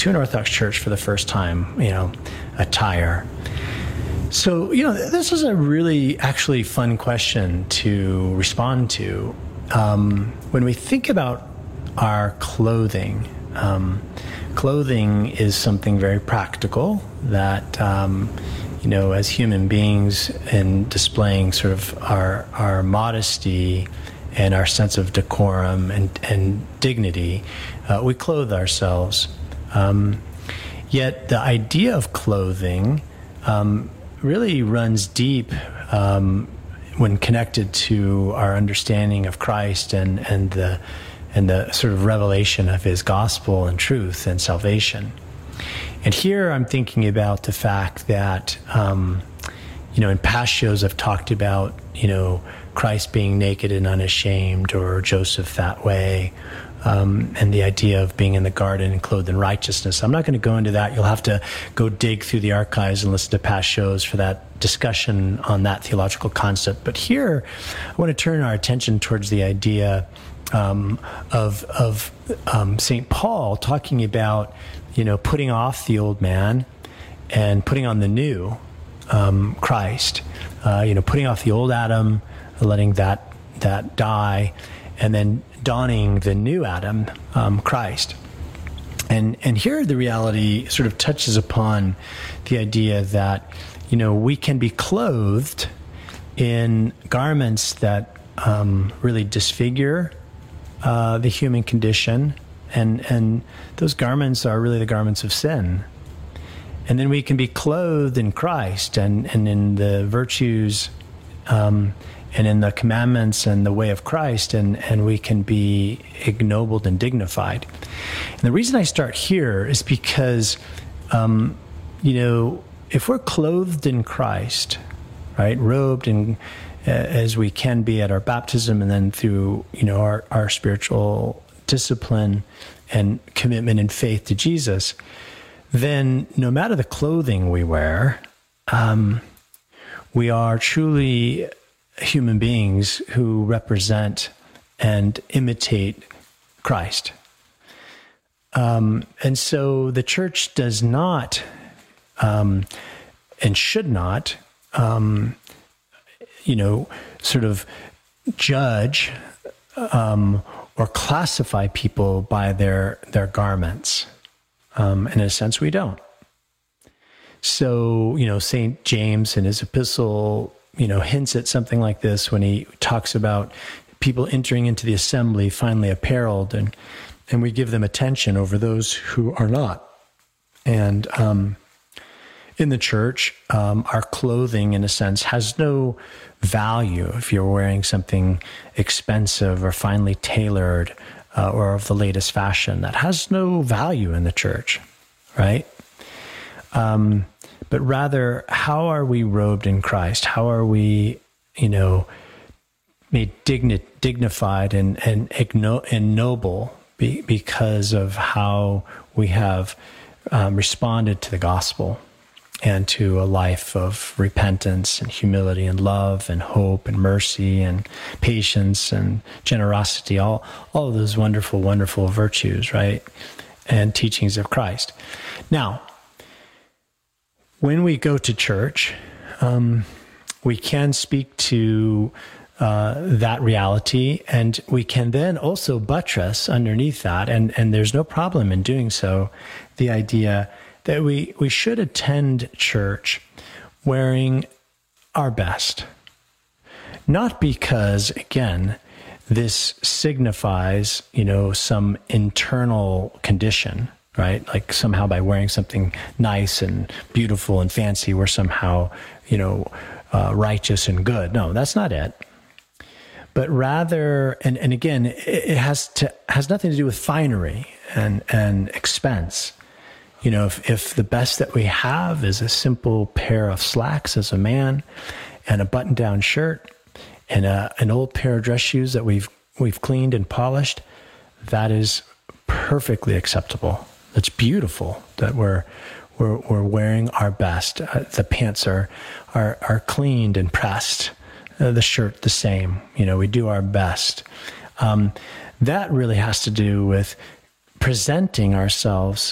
to an Orthodox church for the first time, attire. So, this is a really actually fun question to respond to. When we think about our clothing, clothing is something very practical that, as human beings, in displaying sort of our modesty and our sense of decorum and dignity, we clothe ourselves. Yet the idea of clothing really runs deep when connected to our understanding of Christ and the sort of revelation of his gospel and truth and salvation. And here I'm thinking about the fact that, in past shows I've talked about, Christ being naked and unashamed, or Joseph that way, and the idea of being in the garden and clothed in righteousness. I'm not going to go into that. You'll have to go dig through the archives and listen to past shows for that discussion on that theological concept. But here, I want to turn our attention towards the idea of St. Paul talking about, putting off the old man and putting on the new Christ. Putting off the old Adam, letting that die, and then donning the new Adam, Christ. And here the reality sort of touches upon the idea that, we can be clothed in garments that really disfigure the human condition, and those garments are really the garments of sin. And then we can be clothed in Christ and in the virtues and in the commandments and the way of Christ, and we can be ignobled and dignified. And the reason I start here is because, if we're clothed in Christ, right, robed in as we can be at our baptism, and then through, our spiritual discipline and commitment and faith to Jesus, then no matter the clothing we wear, we are truly human beings who represent and imitate Christ. And so the church does not and should not sort of judge or classify people by their garments. In a sense, we don't. So, St. James in his epistle, hints at something like this when he talks about people entering into the assembly finely apparelled, and we give them attention over those who are not. And in the church, our clothing, in a sense, has no value if you're wearing something expensive or finely tailored or of the latest fashion. That has no value in the church, right? But rather, how are we robed in Christ? How are we, made dignified and noble because of how we have responded to the gospel and to a life of repentance and humility and love and hope and mercy and patience and generosity, all of those wonderful, wonderful virtues, right? And teachings of Christ. Now, when we go to church, we can speak to that reality, and we can then also buttress underneath that, and there's no problem in doing so, the idea that we should attend church wearing our best. Not because, again, this signifies, some internal condition, right? Like somehow by wearing something nice and beautiful and fancy, we're somehow, righteous and good. No, that's not it. But rather, and again, it has nothing to do with finery and expense. If the best that we have is a simple pair of slacks as a man, and a button-down shirt, and an old pair of dress shoes that we've cleaned and polished, that is perfectly acceptable. It's beautiful that we're wearing our best. The pants are cleaned and pressed. The shirt the same. We do our best. That really has to do with presenting ourselves